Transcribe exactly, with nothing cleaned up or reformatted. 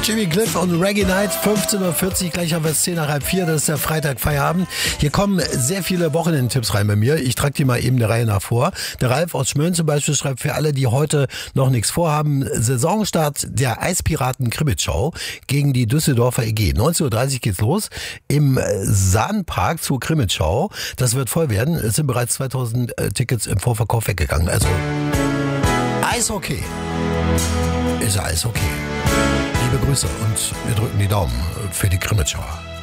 Jimmy Cliff und Reggae Night, fünfzehn Uhr vierzig, gleich haben wir es zehn nach halb vier, das ist der Freitag Feierabend. Hier kommen sehr viele Wochenendtipps rein bei mir. Ich trage die mal eben der Reihe nach vor. Der Ralf aus Schmölln zum Beispiel schreibt für alle, die heute noch nichts vorhaben, Saisonstart der Eispiraten Kribbitschau gegen die Düsseldorfer E G. neunzehn Uhr dreißig geht's los im Sahnpark zur Kribbitschau. Das wird voll werden. Es sind bereits zweitausend Tickets im Vorverkauf weggegangen. Also Eishockey ist Eishockey. Liebe Grüße und wir drücken die Daumen für die Kribbitschauer.